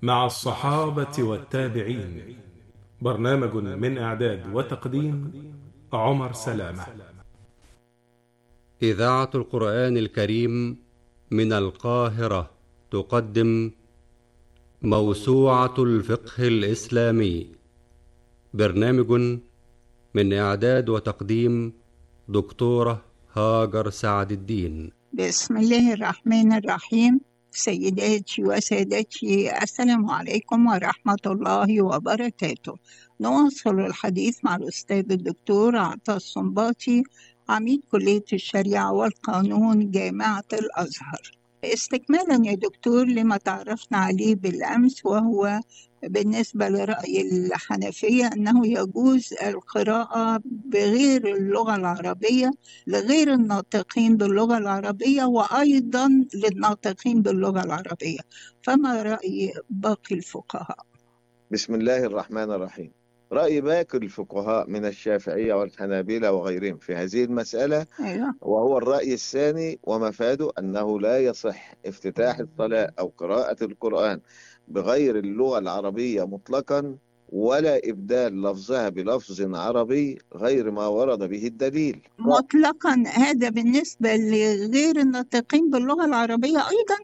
مع الصحابة والتابعين. برنامج من إعداد وتقديم عمر سلامة. إذاعة القرآن الكريم من القاهرة تقدم موسوعة الفقه الإسلامي. برنامج من إعداد وتقديم دكتورة هاجر سعد الدين. بسم الله الرحمن الرحيم. سيداتي وسادتي، السلام عليكم ورحمة الله وبركاته. نواصل الحديث مع الأستاذ الدكتور عطا الصنباطي، عميد كلية الشريعة والقانون جامعة الأزهر. استكمالا يا دكتور لما تعرفنا عليه بالأمس، وهو بالنسبة لرأي الحنفية أنه يجوز القراءة بغير اللغة العربية لغير الناطقين باللغة العربية وأيضا للناطقين باللغة العربية، فما رأي باقي الفقهاء؟ بسم الله الرحمن الرحيم. رأي باقي الفقهاء من الشافعية والحنابلة وغيرهم في هذه المسألة أيوة. وهو الرأي الثاني، ومفاده أنه لا يصح افتتاح الصلاة أو قراءة القرآن بغير اللغة العربية مطلقا، ولا إبدال لفظها بلفظ عربي غير ما ورد به الدليل مطلقا. هذا بالنسبة لغير الناطقين باللغة العربية أيضا؟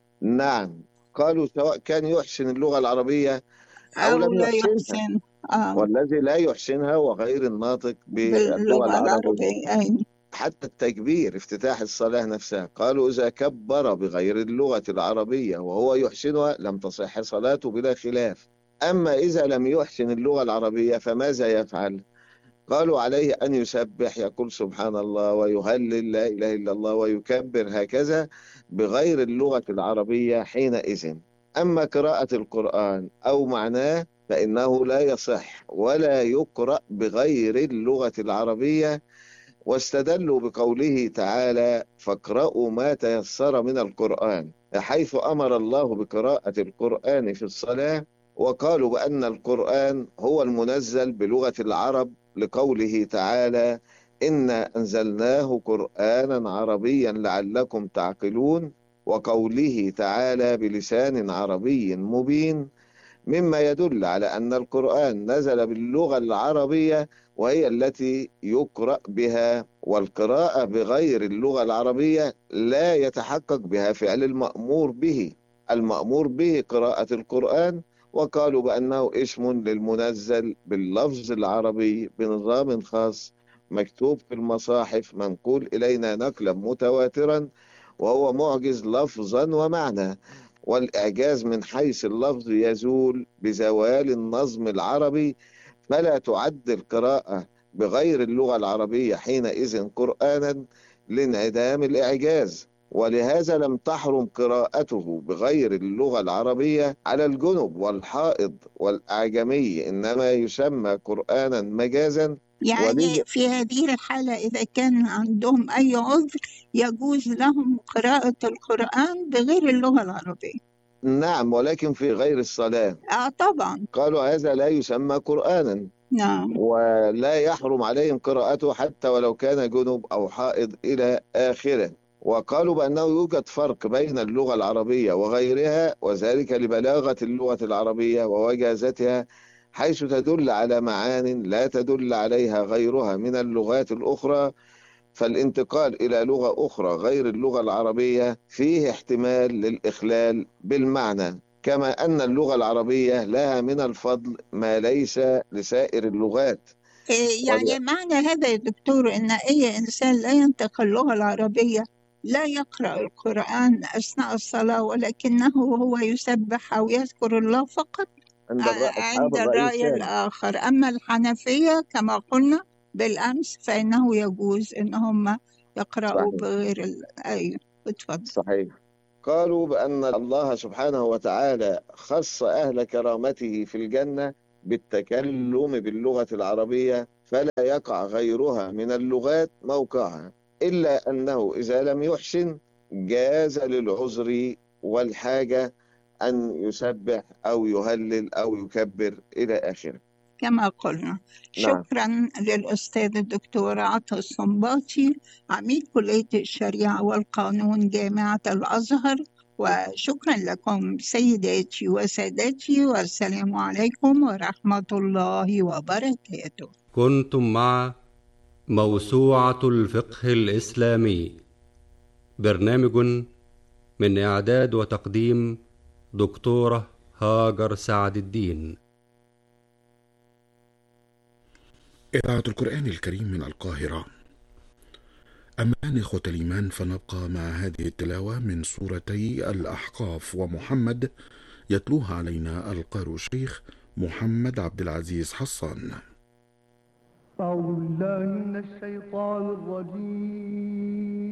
نعم، قالوا سواء كان يحسن اللغة العربية أو أو لم لا يحسنها، يحسن والذي لا يحسنها هو غير الناطق باللغة باللغة العربية. العربية. أيوة. حتى التكبير افتتاح الصلاة نفسها قالوا إذا كبر بغير اللغة العربية وهو يحسنها لم تصح صلاته بلا خلاف. أما إذا لم يحسن اللغة العربية فماذا يفعل؟ قالوا عليه أن يسبح، يقول سبحان الله ويهلل لا إله إلا الله ويكبر، هكذا بغير اللغة العربية حينئذ. أما قراءة القرآن أو معناه فإنه لا يصح ولا يقرأ بغير اللغة العربية، واستدلوا بقوله تعالى فاقرأوا ما تيسر من القرآن، حيث أمر الله بقراءة القرآن في الصلاة، وقالوا بأن القرآن هو المنزل بلغة العرب لقوله تعالى إنا أنزلناه قرآنا عربيا لعلكم تعقلون، وقوله تعالى بلسان عربي مبين، مما يدل على أن القرآن نزل باللغة العربية وهي التي يقرأ بها، والقراءة بغير اللغة العربية لا يتحقق بها فعل المأمور به. المأمور به قراءة القرآن، وقالوا بأنه اسم للمنزل باللفظ العربي بنظام خاص مكتوب في المصاحف منقول إلينا نقلا متواترا، وهو معجز لفظا ومعنى. والإعجاز من حيث اللفظ يزول بزوال النظم العربي، فلا تعد القراءة بغير اللغة العربية حينئذ قرآنا لانعدام الإعجاز، ولهذا لم تحرم قراءته بغير اللغة العربية على الجنب والحائض والأعجمي، إنما يسمى قرآنا مجازا. يعني في هذه الحالة إذا كان عندهم أي عذر يجوز لهم قراءة القرآن بغير اللغة العربية. نعم، ولكن في غير الصلاة طبعا. قالوا هذا لا يسمى قرآنا، نعم. ولا يحرم عليهم قراءته حتى ولو كان جنب أو حائض إلى آخره. وقالوا بأنه يوجد فرق بين اللغة العربية وغيرها، وذلك لبلاغة اللغة العربية ووجازتها، حيث تدل على معان لا تدل عليها غيرها من اللغات الأخرى، فالانتقال إلى لغة أخرى غير اللغة العربية فيه احتمال للإخلال بالمعنى، كما أن اللغة العربية لها من الفضل ما ليس لسائر اللغات. يعني معنى هذا يا دكتور أن أي إنسان لا ينطق اللغة العربية لا يقرأ القرآن أثناء الصلاة، ولكنه هو يسبح أو يذكر الله فقط عند الرأي الآخر. أما الحنفية كما قلنا بالأمس فإنه يجوز إن هم يقرأوا صحيح. بغير أيوه، اتفضل. صحيح. قالوا بأن الله سبحانه وتعالى خص أهل كرامته في الجنة بالتكلم باللغة العربية، فلا يقع غيرها من اللغات موقعها، إلا أنه إذا لم يحسن جاز للعذر والحاجة أن يسبح أو يهلل أو يكبر إلى آخره كما قلنا. نعم. شكرا للأستاذ الدكتور عطا الصنباطي، عميد كلية الشريعة والقانون جامعة الأزهر، وشكرا لكم سيداتي وسادتي، والسلام عليكم ورحمة الله وبركاته. كنتم مع موسوعة الفقه الإسلامي، برنامج من إعداد وتقديم دكتورة هاجر سعد الدين. إذاعة القرآن الكريم من القاهرة. أما الآن إخوة الإيمان، فنبقى مع هذه التلاوة من سورتي الأحقاف ومحمد، يتلوها علينا القارئ الشيخ محمد عبد العزيز حسان. أعوذ بالله من الشيطان الرجيم.